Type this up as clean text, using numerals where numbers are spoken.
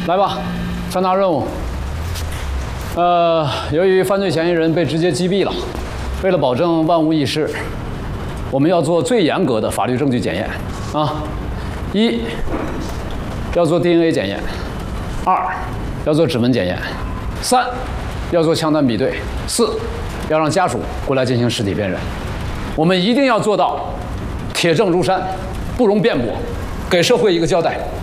来吧，传达任务。由于犯罪嫌疑人被直接击毙了，为了保证万无一失，我们要做最严格的法律证据检验啊。一，要做 DNA 检验；二，要做指纹检验；三，要做枪弹比对；四，要让家属过来进行尸体辨认。我们一定要做到铁证如山，不容辩驳，给社会一个交代。